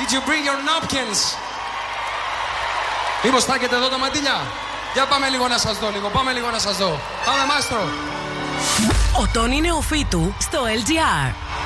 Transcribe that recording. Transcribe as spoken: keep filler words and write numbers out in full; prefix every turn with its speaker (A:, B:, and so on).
A: Did you bring your napkins? Μήπως θα έχετε εδώ τα μαντήλια? Για πάμε λίγο να σας δω λίγο. Πάμε λίγο να σας δω. Πάμε, μάστρο.
B: Ο Τόνι Νεοφύτου στο ελ τζι αρ.